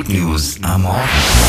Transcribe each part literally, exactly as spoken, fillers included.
Good News am Morgen.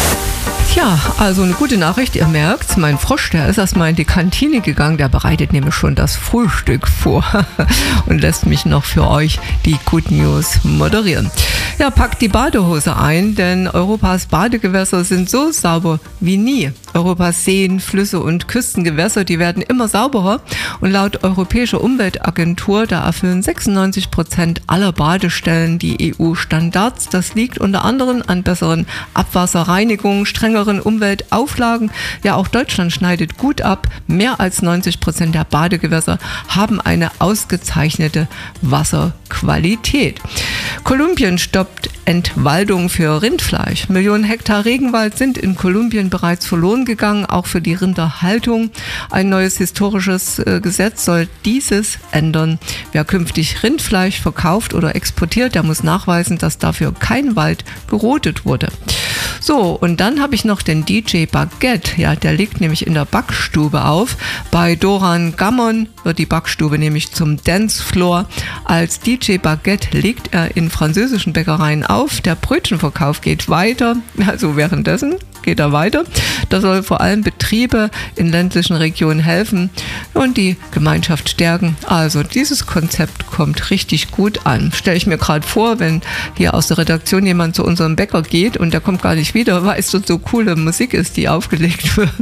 Tja, also eine gute Nachricht, ihr merkt, mein Frosch, der ist erstmal in die Kantine gegangen, der bereitet nämlich schon das Frühstück vor und lässt mich noch für euch die Good News moderieren. Ja, packt die Badehose ein, denn Europas Badegewässer sind so sauber wie nie. Europas Seen, Flüsse und Küstengewässer, die werden immer sauberer und laut Europäischer Umweltagentur, da erfüllen sechsundneunzig Prozent aller Badestellen die E U-Standards. Das liegt unter anderem an besseren Abwasserreinigungen, strengeren Umweltauflagen. Ja, auch Deutschland schneidet gut ab. Mehr als neunzig Prozent der Badegewässer haben eine ausgezeichnete Wasserqualität. Kolumbien stoppt Entwaldung für Rindfleisch. Millionen Hektar Regenwald sind in Kolumbien bereits verloren gegangen, auch für die Rinderhaltung. Ein neues historisches äh, Gesetz soll dieses ändern. Wer künftig Rindfleisch verkauft oder exportiert, der muss nachweisen, dass dafür kein Wald gerodet wurde. So, und dann habe ich noch den D J Baguette. Ja, der legt nämlich in der Backstube auf. Bei Doran Gammon wird die Backstube nämlich zum Dancefloor. Als D J Baguette legt er in französischen Bäckereien auf. Der Brötchenverkauf geht weiter. Also währenddessen geht er weiter. Das soll vor allem Betriebe in ländlichen Regionen helfen und die Gemeinschaft stärken. Also dieses Konzept kommt richtig gut an. Stelle ich mir gerade vor, wenn hier aus der Redaktion jemand zu unserem Bäcker geht und der kommt gar nicht wieder, weil es dort so coole Musik ist, die aufgelegt wird.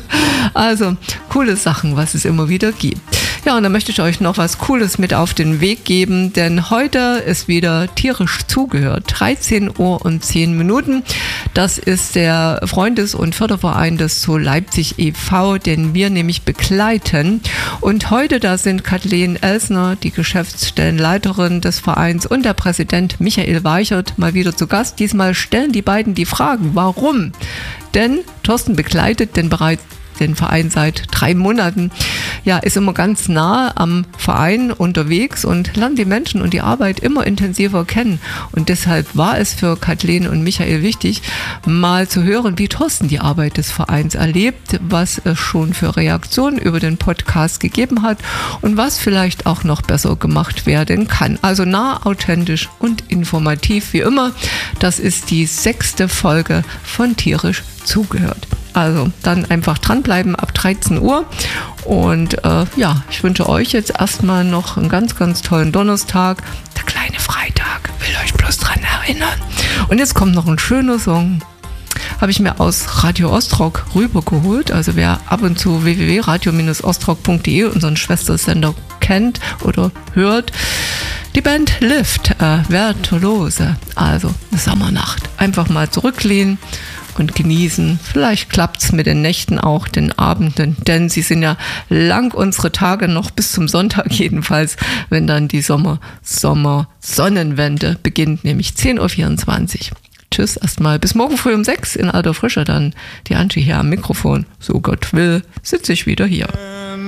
Also coole Sachen, was es immer wieder gibt. Ja, und dann möchte ich euch noch was Cooles mit auf den Weg geben, denn heute ist wieder tierisch zugehört. dreizehn Uhr und zehn Minuten. Das ist der Freundes- und Förderverein des Zoo Leipzig e V, den wir nämlich begleiten. Und heute, da sind Kathleen Elsner, die Geschäftsstellenleiterin des Vereins, und der Präsident Michael Weichert mal wieder zu Gast. Diesmal stellen die beiden die Fragen, warum? Denn Thorsten begleitet den bereits den Verein seit drei Monaten. Ja, ist immer ganz nah am Verein unterwegs und lernt die Menschen und die Arbeit immer intensiver kennen. Und deshalb war es für Kathleen und Michael wichtig, mal zu hören, wie Thorsten die Arbeit des Vereins erlebt, was es schon für Reaktionen über den Podcast gegeben hat und was vielleicht auch noch besser gemacht werden kann. Also nah, authentisch und informativ wie immer. Das ist die sechste Folge von Tierisch zugehört. Also dann einfach dranbleiben ab dreizehn Uhr und äh, ja, ich wünsche euch jetzt erstmal noch einen ganz, ganz tollen Donnerstag. Der kleine Freitag, will euch bloß dran erinnern. Und jetzt kommt noch ein schöner Song, habe ich mir aus Radio Ostrock rübergeholt. Also wer ab und zu w w w punkt radio ostrock punkt de, unseren Schwestersender, kennt oder hört, die Band Lift, äh, Virtuose, also eine Sommernacht. Einfach mal zurücklehnen und genießen. Vielleicht klappt's mit den Nächten auch, den Abenden, denn sie sind ja lang, unsere Tage noch bis zum Sonntag jedenfalls, wenn dann die Sommer, Sommer, Sonnenwende beginnt, nämlich zehn Uhr vierundzwanzig. Tschüss erstmal, bis morgen früh um sechs in alter Frische dann. Die Angie hier am Mikrofon. So Gott will, sitze ich wieder hier.